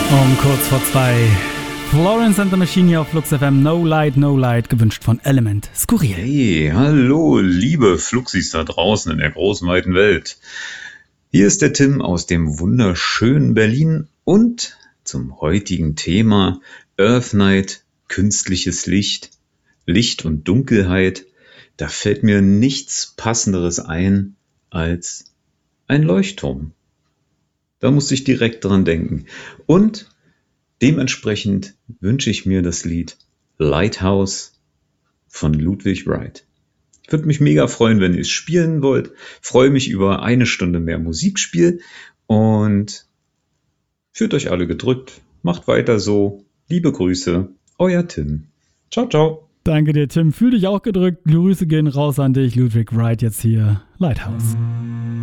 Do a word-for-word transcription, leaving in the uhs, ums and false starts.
Um kurz vor zwei. Florence and the Machine hier auf Flux F M. No Light, No Light, gewünscht von Element. Skurril. Hey, hallo, liebe Fluxis da draußen in der großen, weiten Welt. Hier ist der Tim aus dem wunderschönen Berlin und zum heutigen Thema Earth Night, künstliches Licht, Licht und Dunkelheit. Da fällt mir nichts Passenderes ein als ein Leuchtturm. Da muss ich direkt dran denken. Und dementsprechend wünsche ich mir das Lied Lighthouse von Ludwig Wright. Ich würde mich mega freuen, wenn ihr es spielen wollt. Freue mich über eine Stunde mehr Musikspiel und fühlt euch alle gedrückt. Macht weiter so. Liebe Grüße, euer Tim. Ciao, ciao. Danke dir, Tim. Fühl dich auch gedrückt. Grüße gehen raus an dich. Ludwig Wright jetzt hier. Lighthouse.